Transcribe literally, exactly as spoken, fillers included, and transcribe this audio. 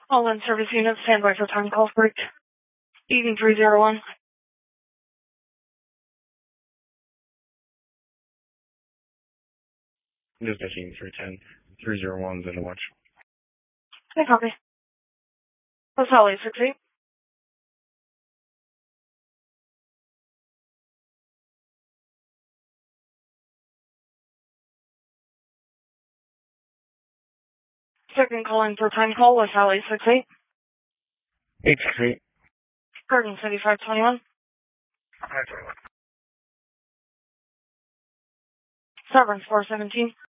All in service units, stand by for time call break. Eden three zero one. Dispatch Eden three ten. three zero one's in the watch. Hey, copy. That's Holly six eight. Second calling for time call with Holly six eight. eight six eight. Garden City five twenty-one. five twenty-one. Severance four seventeen.